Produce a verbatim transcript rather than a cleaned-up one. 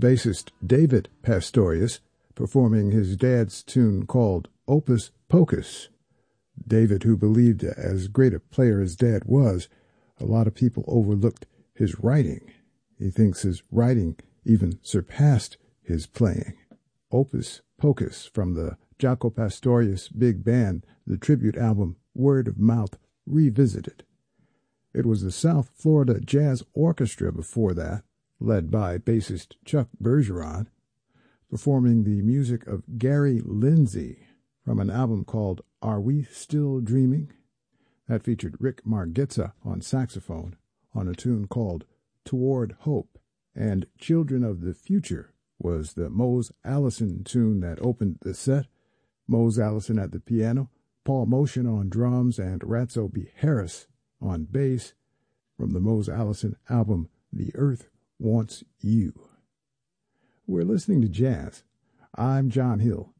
bassist David Pastorius performing his dad's tune called Opus Pocus. David, who believed as great a player as Dad was, a lot of people overlooked his writing. He thinks his writing even surpassed his playing. Opus Pocus from the Jaco Pastorius Big Band, the tribute album Word of Mouth Revisited. It was the South Florida Jazz Orchestra before that, led by bassist Chuck Bergeron, performing the music of Gary Lindsay from an album called Are We Still Dreaming? That featured Rick Margitza on saxophone on a tune called Toward Hope. And Children of the Future was the Mose Allison tune that opened the set. Mose Allison at the piano, Paul Motion on drums, and Ratso B. Harris on bass from the Mose Allison album The Earth Wants You. We're listening to jazz. I'm John Hill.